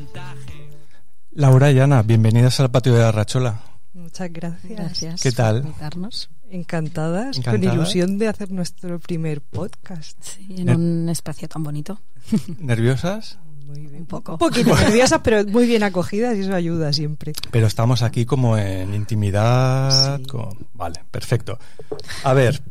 Laura y Ana, bienvenidas al patio de la Rachola. Muchas gracias. ¿Qué tal? Por invitarnos. Encantadas, con ilusión de hacer nuestro primer podcast. Sí, en un espacio tan bonito. ¿Nerviosas? Muy bien. Un poco. Un poquito nerviosas, pero muy bien acogidas y eso ayuda siempre. Pero estamos aquí como en intimidad. Sí. Vale, perfecto. A ver,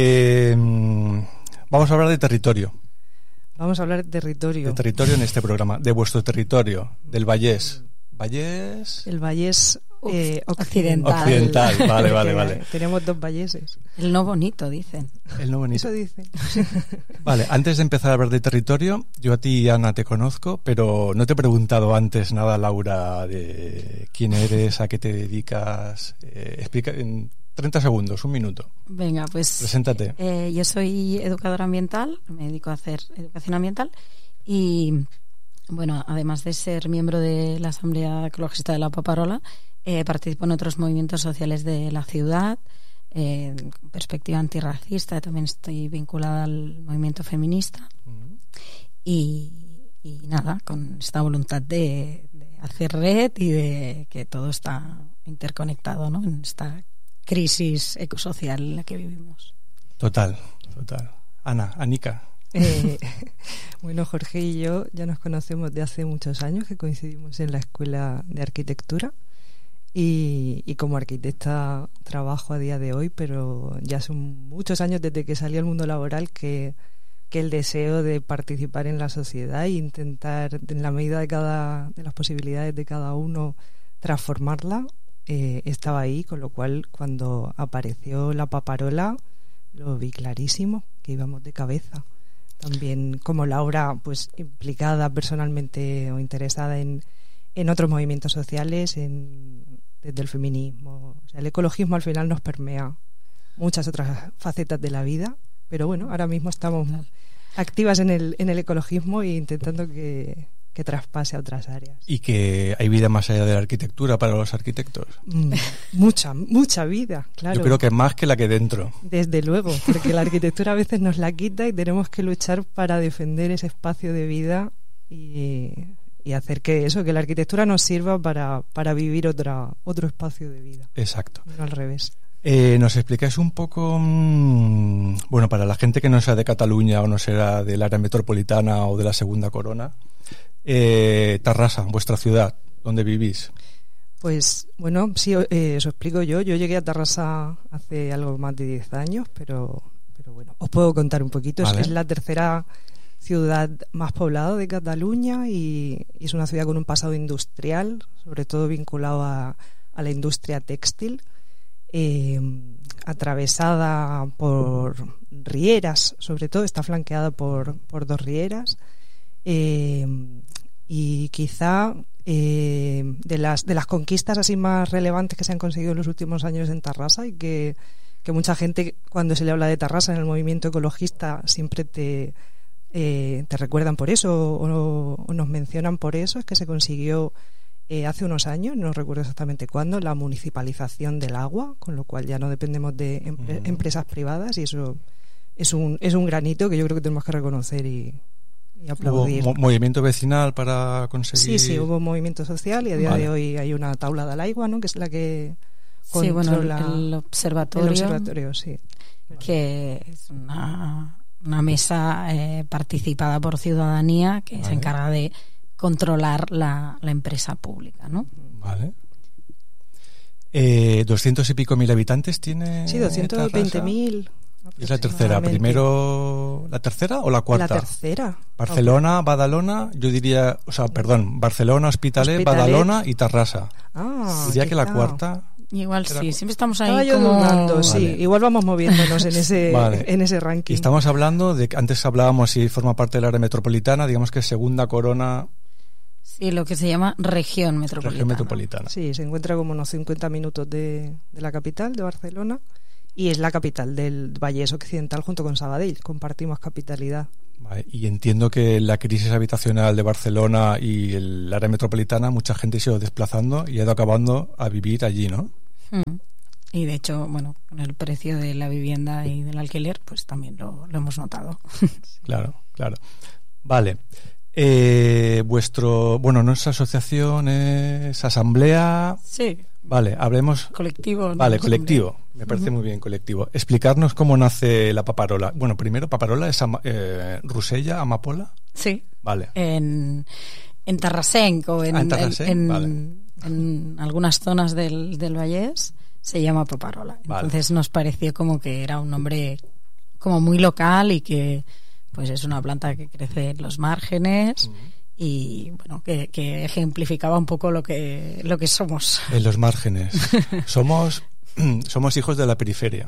vamos a hablar de territorio. Vamos a hablar de territorio. De territorio en este programa, de vuestro territorio, del Vallés. ¿Vallés? El Vallés occidental. Vale. Tenemos dos valleses. El no bonito, dicen. El no bonito. Eso dicen. Vale, antes de empezar a hablar de territorio, yo a ti, Ana, te conozco, pero no te he preguntado antes nada, Laura, de quién eres, a qué te dedicas. Explica en 30 segundos, un minuto. Venga, pues... Preséntate. Yo soy educadora ambiental, me dedico a hacer educación ambiental y, bueno, además de ser miembro de la Asamblea Ecologista de la Paparola, participo en otros movimientos sociales de la ciudad, con perspectiva antirracista, también estoy vinculada al movimiento feminista y nada, con esta voluntad de hacer red y de que todo está interconectado, ¿no?, en esta crisis ecosocial en la que vivimos. Total. Ana, Anica. Bueno, Jorge y yo ya nos conocemos de hace muchos años, que coincidimos en la Escuela de Arquitectura y como arquitecta trabajo a día de hoy, pero ya son muchos años desde que salí al mundo laboral que el deseo de participar en la sociedad e intentar, en la medida de las posibilidades de cada uno, transformarla, estaba ahí, con lo cual cuando apareció la Paparola lo vi clarísimo, que íbamos de cabeza. También como Laura, pues implicada personalmente o interesada en otros movimientos sociales, desde el feminismo. O sea, el ecologismo al final nos permea muchas otras facetas de la vida, pero bueno, ahora mismo estamos activas en el ecologismo e intentando que traspase a otras áreas. Y que hay vida más allá de la arquitectura para los arquitectos. Mucha vida, claro. Yo creo que más que la que dentro. Desde luego, porque la arquitectura a veces nos la quita y tenemos que luchar para defender ese espacio de vida y hacer que la arquitectura nos sirva para vivir otro espacio de vida. Exacto. No al revés. ¿Nos explicáis un poco, bueno, para la gente que no sea de Cataluña o no sea del área metropolitana o de la segunda corona, Tarrasa, vuestra ciudad, donde vivís? Pues bueno, sí, os explico yo. Yo llegué a Tarrasa hace algo más de 10 años, pero bueno, os puedo contar un poquito. Vale. Es la tercera ciudad más poblada de Cataluña y es una ciudad con un pasado industrial, sobre todo vinculado a la industria textil, atravesada por rieras, sobre todo está flanqueada por dos rieras, y quizá de las conquistas así más relevantes que se han conseguido en los últimos años en Tarrasa, y que mucha gente, cuando se le habla de Tarrasa en el movimiento ecologista, siempre te recuerdan por eso o nos mencionan por eso, es que se consiguió hace unos años, no recuerdo exactamente cuándo, la municipalización del agua, con lo cual ya no dependemos de empresas privadas, y eso es un granito que yo creo que tenemos que reconocer y aplaudir. ¿Hubo movimiento vecinal para conseguir? Sí, hubo movimiento social y a día de hoy hay una taula del agua, ¿no?, que es la que controla el observatorio. El observatorio, sí. Que es una mesa participada por ciudadanía que se encarga de controlar la empresa pública, ¿no? Vale. 200 y pico mil habitantes tiene. Sí, 220.000. Es la tercera. Primero, ¿la tercera o la cuarta? La tercera. Barcelona, Badalona, yo diría, Barcelona, Hospitalet, Badalona y Tarrasa. Diría que la cuarta. Igual sí, siempre estamos ahí. Estaba yo dudando, sí. Igual vamos moviéndonos en ese ranking. Y estamos hablando de, antes hablábamos si forma parte del área metropolitana, digamos que segunda corona. Sí, lo que se llama región metropolitana. Sí, se encuentra como unos 50 minutos de la capital, de Barcelona, y es la capital del Vallés Occidental junto con Sabadell. Compartimos capitalidad. Vale, y entiendo que la crisis habitacional de Barcelona y el área metropolitana, mucha gente se ha ido desplazando y ha ido acabando a vivir allí, ¿no? Y de hecho, bueno, con el precio de la vivienda y del alquiler, pues también lo hemos notado. Claro. Vale. Nuestra asociación es asamblea. Sí. Vale, hablemos. Colectivo. Vale, colectivo. Me parece muy bien, colectivo. Explicarnos cómo nace la paparola. Bueno, primero, paparola es Rusella, amapola. Sí. Vale. En Tarrasenc o en algunas zonas del Vallès se llama paparola. Entonces nos pareció como que era un nombre como muy local y que pues es una planta que crece en los márgenes y bueno, que ejemplificaba un poco lo que somos. En los márgenes. Somos hijos de la periferia.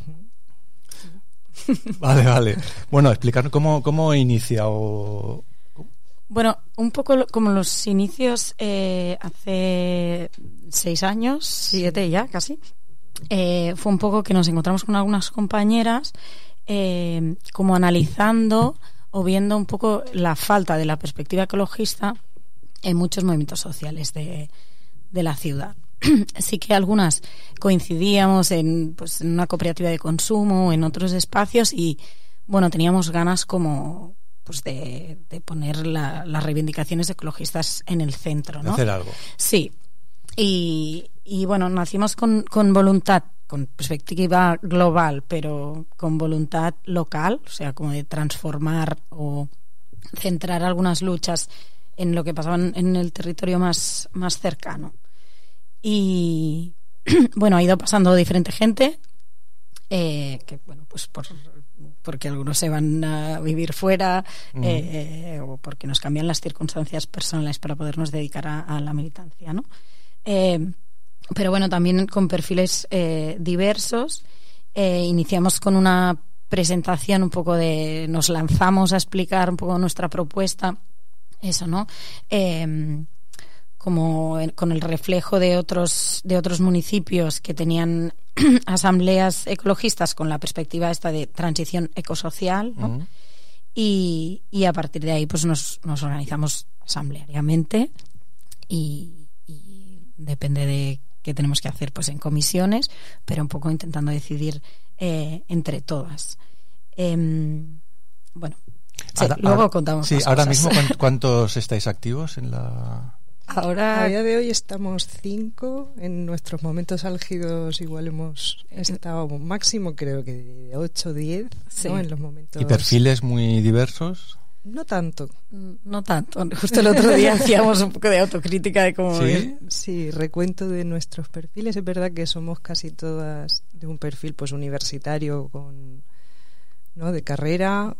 Vale. Bueno, explicar cómo inicia o... Bueno, un poco como los inicios hace 6 años, 7 ya casi, fue un poco que nos encontramos con algunas compañeras como analizando o viendo un poco la falta de la perspectiva ecologista en muchos movimientos sociales de la ciudad. Sí que algunas coincidíamos en una cooperativa de consumo, en otros espacios y bueno, teníamos ganas como pues de poner las reivindicaciones ecologistas en el centro, ¿no? Hacer algo. Sí. Y bueno, nacimos con voluntad, con perspectiva global, pero con voluntad local, o sea, como de transformar o centrar algunas luchas en lo que pasaba en el territorio más cercano. Y bueno, ha ido pasando diferente gente, que bueno, pues porque algunos se van a vivir fuera o porque nos cambian las circunstancias personales para podernos dedicar a la militancia, ¿no? Pero bueno, también con perfiles diversos. Iniciamos con una presentación un poco nos lanzamos a explicar un poco nuestra propuesta, eso, ¿no? Como con el reflejo de otros municipios que tenían asambleas ecologistas con la perspectiva esta de transición ecosocial, ¿no? Y a partir de ahí pues nos organizamos asambleariamente y depende de qué tenemos que hacer pues en comisiones, pero un poco intentando decidir entre todas. Bueno, sí, luego contamos más ahora cosas. mismo ¿cuántos estáis activos en la...? Ahora, a día de hoy estamos 5. En nuestros momentos álgidos igual hemos estado máximo, creo que de 8 o 10, sí, ¿no? En los momentos... ¿Y perfiles muy diversos? No tanto. No tanto. Justo el otro día hacíamos un poco de autocrítica de cómo... Sí, recuento de nuestros perfiles. Es verdad que somos casi todas de un perfil pues universitario, ¿no? De carrera,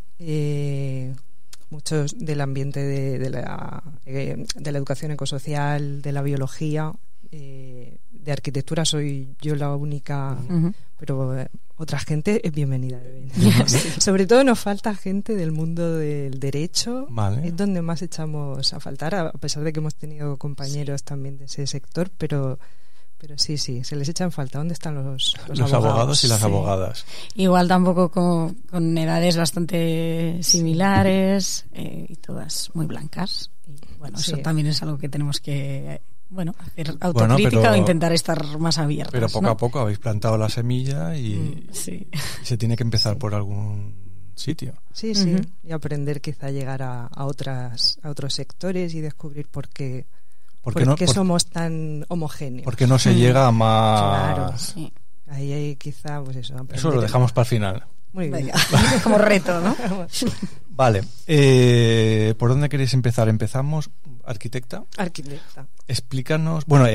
muchos del ambiente de la educación ecosocial, de la biología, de arquitectura soy yo la única, pero otra gente es bienvenida. Sobre todo nos falta gente del mundo del derecho, vale. Es donde más echamos a faltar, a pesar de que hemos tenido compañeros también de ese sector, pero sí, se les echan falta. ¿Dónde están los abogados y las abogadas? Igual tampoco con edades bastante similares y todas muy blancas. Y bueno, eso también es algo que tenemos que hacer autocrítica o intentar estar más abiertos. Pero poco a poco habéis plantado la semilla y se tiene que empezar por algún sitio. Sí, y aprender quizá a llegar a otros sectores y descubrir por qué somos tan homogéneos. Porque no se llega a más... Claro, sí. Ahí hay quizá, pues eso lo dejamos para el final. Muy bien. Como reto, ¿no? Vale. ¿Por dónde queréis empezar? ¿Empezamos? ¿Arquitecta? Arquitecta. Explícanos... Bueno,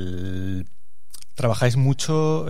trabajáis mucho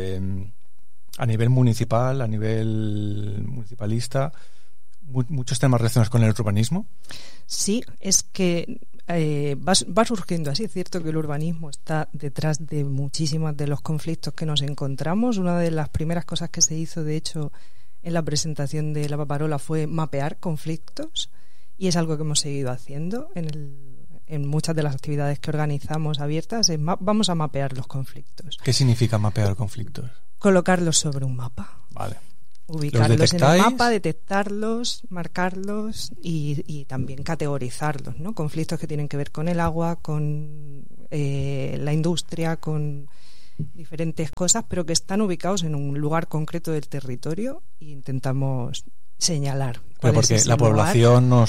a nivel municipal, a nivel municipalista, muchos temas relacionados con el urbanismo. Sí, es que va surgiendo así. Es cierto que el urbanismo está detrás de muchísimos de los conflictos que nos encontramos. Una de las primeras cosas que se hizo, de hecho, en la presentación de la paparola fue mapear conflictos, y es algo que hemos seguido haciendo en muchas de las actividades que organizamos abiertas. Vamos a mapear los conflictos. ¿Qué significa mapear conflictos? Colocarlos sobre un mapa. Vale. Ubicarlos en el mapa, detectarlos, marcarlos y también categorizarlos, ¿no? Conflictos que tienen que ver con el agua, con la industria, con diferentes cosas, pero que están ubicados en un lugar concreto del territorio, e intentamos señalar. Pero porque la población nos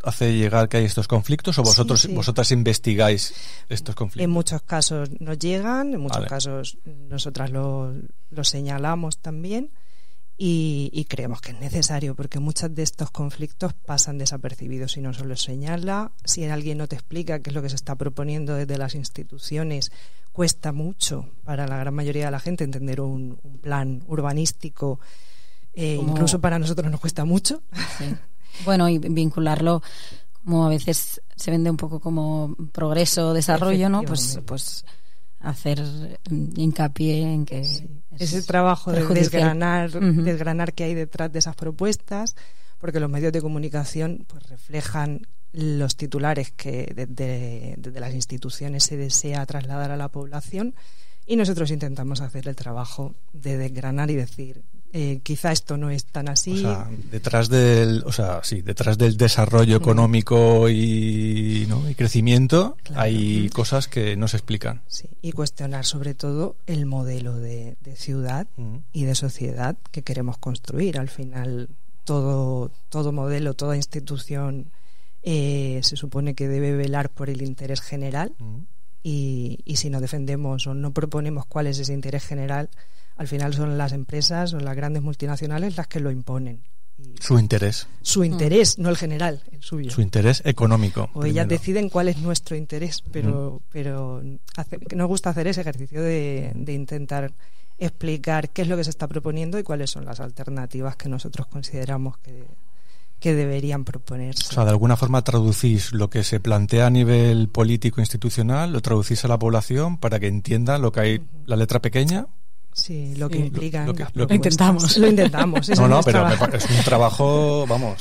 hace llegar que hay estos conflictos o vosotras investigáis estos conflictos? En muchos casos nos llegan, en muchos casos nosotras lo señalamos también y creemos que es necesario porque muchos de estos conflictos pasan desapercibidos si no se los señala. Si alguien no te explica qué es lo que se está proponiendo desde las instituciones, cuesta mucho para la gran mayoría de la gente entender un plan urbanístico. Incluso para nosotros nos cuesta mucho. Sí. Bueno, y vincularlo, como a veces se vende un poco como progreso, desarrollo, ¿no? Pues hacer hincapié en que ese trabajo de desgranar qué hay detrás de esas propuestas, porque los medios de comunicación pues reflejan los titulares que desde las instituciones se desea trasladar a la población, y nosotros intentamos hacer el trabajo de desgranar y decir quizá esto no es tan así. O sea, detrás del desarrollo económico y crecimiento, claro, hay cosas que no se explican. Sí, y cuestionar sobre todo el modelo de ciudad y de sociedad que queremos construir. Al final, todo modelo, toda institución se supone que debe velar por el interés general, y si no defendemos o no proponemos cuál es ese interés general, al final son las empresas o las grandes multinacionales las que lo imponen. Su interés. Su interés, no el general, el suyo. Su interés económico. O ellas deciden cuál es nuestro interés, pero nos gusta hacer ese ejercicio de intentar explicar qué es lo que se está proponiendo y cuáles son las alternativas que nosotros consideramos que deberían proponerse. O sea, de alguna forma traducís lo que se plantea a nivel político institucional, lo traducís a la población para que entienda lo que hay, la letra pequeña. Sí, lo que implican. Lo intentamos. Lo intentamos. Pero es un trabajo,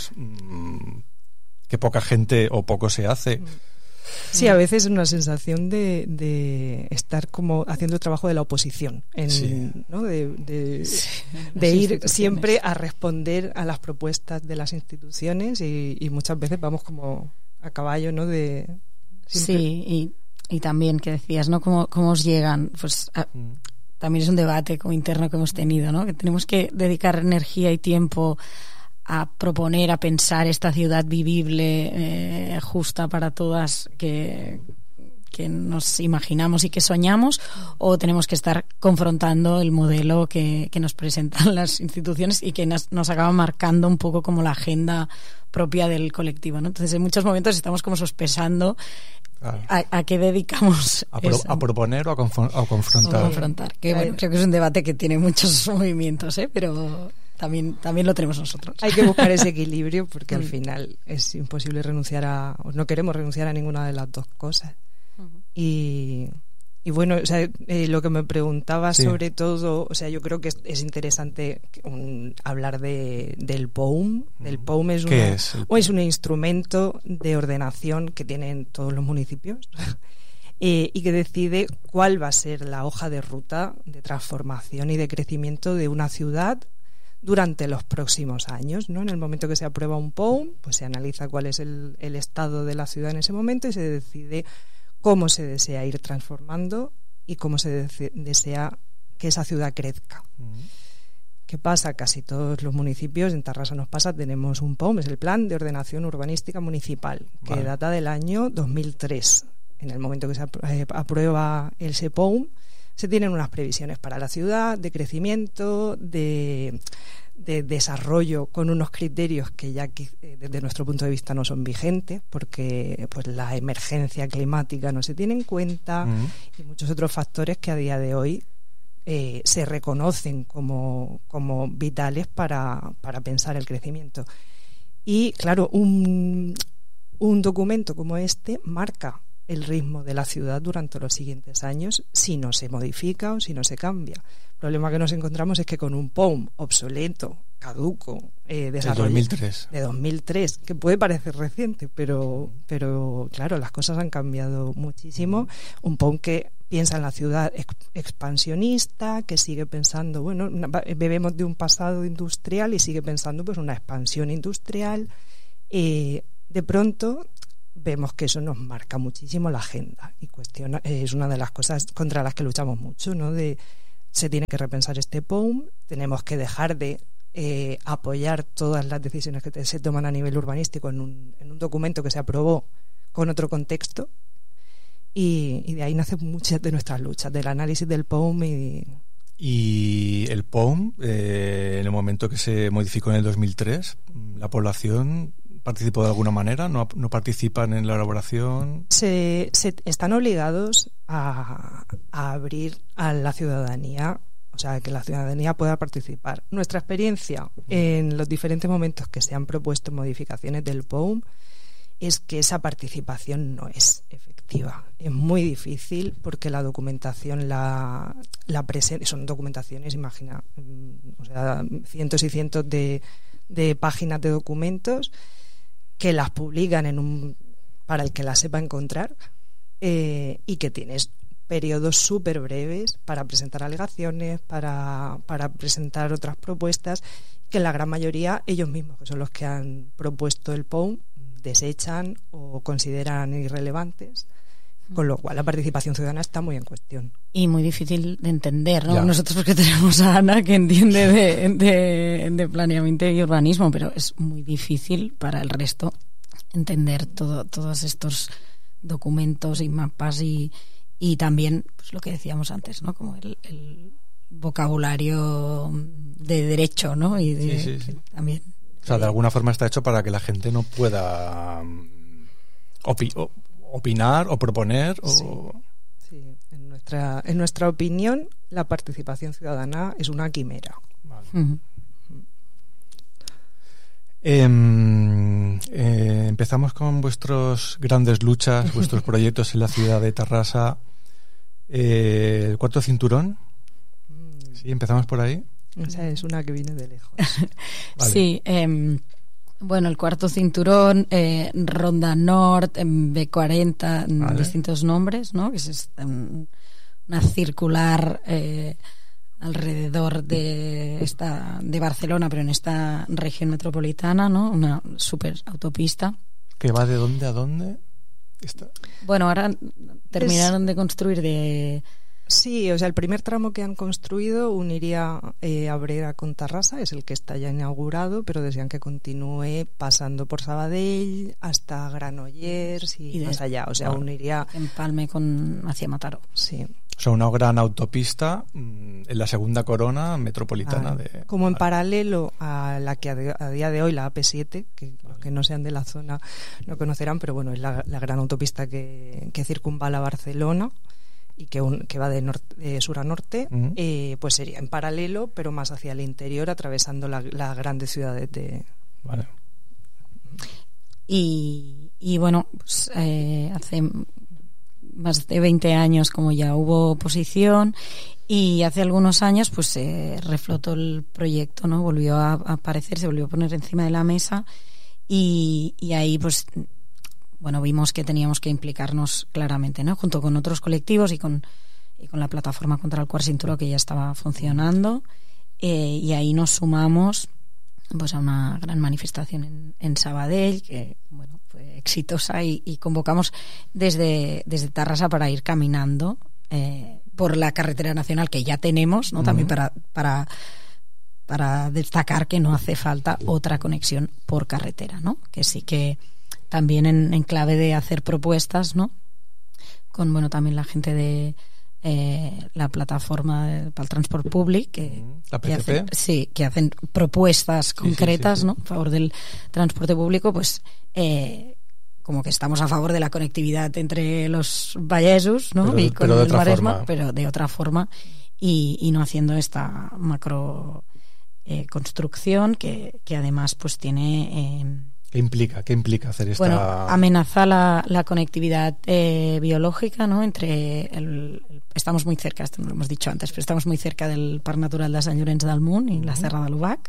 que poca gente o poco se hace. Sí, a veces es una sensación de estar como haciendo el trabajo de la oposición, ¿no? de ir siempre a responder a las propuestas de las instituciones y muchas veces vamos como a caballo, ¿no? Sí, y también que decías, ¿no? ¿Cómo os llegan? Pues también es un debate como interno que hemos tenido, ¿no? Que tenemos que dedicar energía y tiempo a proponer, a pensar esta ciudad vivible, justa para todas, que nos imaginamos y que soñamos, o tenemos que estar confrontando el modelo que nos presentan las instituciones y que nos acaba marcando un poco como la agenda propia del colectivo, ¿no? Entonces en muchos momentos estamos como sospesando a qué dedicamos a proponer o a confrontar. Que bueno, creo que es un debate que tiene muchos movimientos, pero también lo tenemos nosotros. Hay que buscar ese equilibrio porque al final es imposible renunciar no queremos renunciar a ninguna de las dos cosas. Y bueno, o sea, lo que me preguntaba sobre todo, o sea, yo creo que es interesante hablar del POUM. El POUM es un instrumento de ordenación que tienen todos los municipios y que decide cuál va a ser la hoja de ruta de transformación y de crecimiento de una ciudad durante los próximos años, ¿no? En el momento que se aprueba un POUM, pues se analiza cuál es el estado de la ciudad en ese momento y se decide cómo se desea ir transformando y cómo se desea que esa ciudad crezca. ¿Qué pasa? Casi todos los municipios, en Tarrasa nos pasa, tenemos un POUM, es el Plan de Ordenación Urbanística Municipal, que data del año 2003. En el momento que se aprueba ese POUM, se tienen unas previsiones para la ciudad, de crecimiento, de desarrollo, con unos criterios que ya desde nuestro punto de vista no son vigentes porque pues la emergencia climática no se tiene en cuenta y muchos otros factores que a día de hoy se reconocen como vitales para pensar el crecimiento. Y claro, un documento como este marca el ritmo de la ciudad durante los siguientes años si no se modifica o si no se cambia. El problema que nos encontramos es que con un POUM obsoleto, caduco, de 2003, que puede parecer reciente, pero claro, las cosas han cambiado muchísimo. Un POUM que piensa en la ciudad expansionista, que sigue pensando, bueno, bebemos de un pasado industrial y sigue pensando pues una expansión industrial. De pronto vemos que eso nos marca muchísimo la agenda y es una de las cosas contra las que luchamos mucho, ¿no? Se tiene que repensar este POUM, tenemos que dejar de apoyar todas las decisiones que se toman a nivel urbanístico en un documento que se aprobó con otro contexto, y de ahí nacen muchas de nuestras luchas, del análisis del POUM. Y el POUM, en el momento que se modificó en el 2003, ¿la población participó de alguna manera? ¿No participan en la elaboración? Se están obligados a abrir a la ciudadanía, o sea, que la ciudadanía pueda participar. Nuestra experiencia en los diferentes momentos que se han propuesto modificaciones del POUM es que esa participación no es efectiva. Es muy difícil porque la documentación la presenta, son documentaciones, imagina, o sea, cientos y cientos de páginas de documentos que las publican para el que las sepa encontrar, y que tienes periodos súper breves para presentar alegaciones, para presentar otras propuestas, que en la gran mayoría ellos mismos, que son los que han propuesto el POUM, desechan o consideran irrelevantes, con lo cual la participación ciudadana está muy en cuestión. Y muy difícil de entender, ¿no? Ya. Nosotros porque tenemos a Ana que entiende de planeamiento y urbanismo, pero es muy difícil para el resto entender todos estos documentos y mapas y también pues lo que decíamos antes, ¿no? Como el vocabulario de derecho, ¿no? Y Sí. también. O sea, de alguna forma está hecho para que la gente no pueda opinar o proponer. Sí. En nuestra opinión, la participación ciudadana es una quimera. Vale. Uh-huh. Empezamos con vuestras grandes luchas, vuestros proyectos en la ciudad de Tarrasa. El cuarto cinturón. Sí, empezamos por ahí. Esa es una que viene de lejos. Vale. Sí, bueno, el cuarto cinturón, Ronda Nord, B40, Vale. distintos nombres, ¿no? Que es una circular alrededor de Barcelona, pero en esta región metropolitana, ¿no? Una super autopista. ¿Que va de dónde a dónde? Bueno, ahora terminaron de construir Sí, o sea, el primer tramo que han construido uniría Abrera con Tarrasa, es el que está ya inaugurado, pero desean que continúe pasando por Sabadell hasta Granollers y más allá, o sea, uniría Empalme hacia Mataró. Sí. O sea, una gran autopista en la segunda corona metropolitana como en paralelo a la que a día de hoy, la AP7, que los que no sean de la zona no conocerán, pero bueno, es la gran autopista que circunvala Barcelona y que va de sur a norte. Uh-huh. Pues sería en paralelo, pero más hacia el interior, atravesando las grandes ciudades de... Vale. Y bueno, pues, hace más de 20 años como ya hubo oposición, y hace algunos años pues se reflotó el proyecto, ¿no? Volvió a aparecer, se volvió a poner encima de la mesa y ahí pues bueno, vimos que teníamos que implicarnos claramente, ¿no? Junto con otros colectivos y con la plataforma contra el cuarto cinturón, que ya estaba funcionando, y ahí nos sumamos pues a una gran manifestación en Sabadell, que bueno, fue exitosa, y convocamos desde Tarrasa para ir caminando por la carretera nacional que ya tenemos, ¿no? También para destacar que no hace falta otra conexión por carretera, ¿no? Que sí que también en clave de hacer propuestas, ¿no? Con bueno, también la gente de la plataforma para el transport públic, la PTP, que hacen propuestas concretas, sí. ¿no? A favor del transporte público, pues como que estamos a favor de la conectividad entre los vallesos, ¿no? Y con el Maresma, pero de otra forma, y no haciendo esta macro construcción que además pues tiene ¿Qué implica hacer esta? Bueno, amenaza la conectividad biológica, ¿no? Estamos muy cerca, esto no lo hemos dicho antes, pero estamos muy cerca del Parc Natural de Sant Llorenç del Munt y la Serra de l'Obac,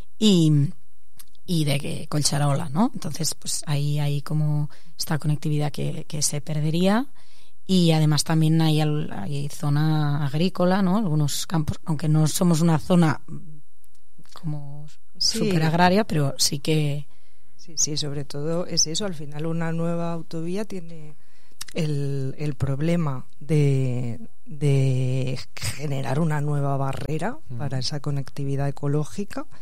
y de Collserola, ¿no? Entonces, pues ahí hay como esta conectividad que se perdería, y además también hay zona agrícola, ¿no? Algunos campos, aunque no somos una zona como súper agraria, pero sí que... Sí, sobre todo es eso. Al final una nueva autovía tiene el problema de generar una nueva barrera para esa conectividad ecológica,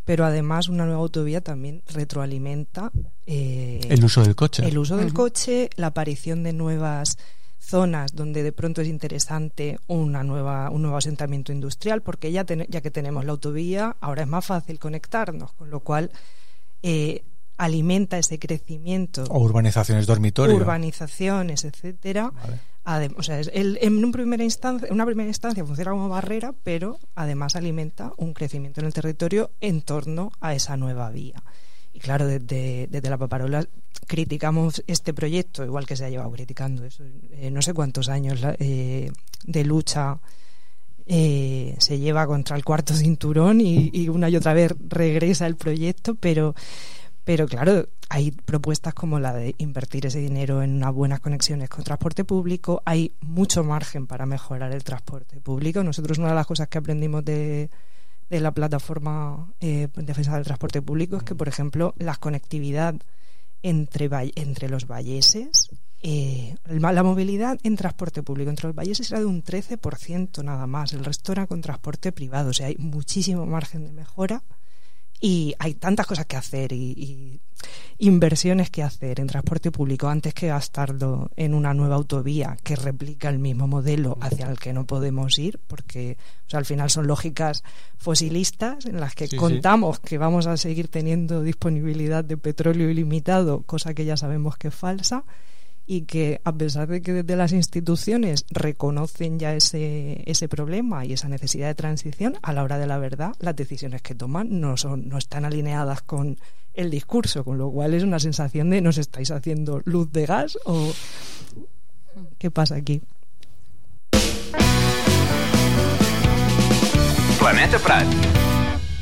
pero además una nueva autovía también retroalimenta el uso del coche. El uso del coche, la aparición de nuevas zonas donde de pronto es interesante un nuevo asentamiento industrial, porque ya que tenemos la autovía, ahora es más fácil conectarnos, con lo cual alimenta ese crecimiento. O urbanizaciones dormitorio. Urbanizaciones, etcétera. Vale. O sea, en una primera instancia funciona como barrera, pero además alimenta un crecimiento en el territorio en torno a esa nueva vía. Y claro, desde la Paparola criticamos este proyecto, igual que se ha llevado criticando eso, no sé cuántos años de lucha se lleva contra el cuarto cinturón y una y otra vez regresa el proyecto, pero claro, hay propuestas como la de invertir ese dinero en unas buenas conexiones con transporte público. Hay mucho margen para mejorar el transporte público. Nosotros, una de las cosas que aprendimos de la plataforma en defensa del transporte público es que, por ejemplo, la conectividad entre los valleses, la movilidad en transporte público entre los valleses era de un 13% nada más. El resto era con transporte privado. O sea, hay muchísimo margen de mejora. Y hay tantas cosas que hacer y inversiones que hacer en transporte público antes que gastarlo en una nueva autovía que replica el mismo modelo hacia el que no podemos ir, porque al final son lógicas fosilistas en las que contamos que vamos a seguir teniendo disponibilidad de petróleo ilimitado, cosa que ya sabemos que es falsa, y que a pesar de que desde las instituciones reconocen ya ese problema y esa necesidad de transición, a la hora de la verdad las decisiones que toman no están alineadas con el discurso, con lo cual es una sensación de ¿nos estáis haciendo luz de gas o qué pasa aquí? Planeta Prat.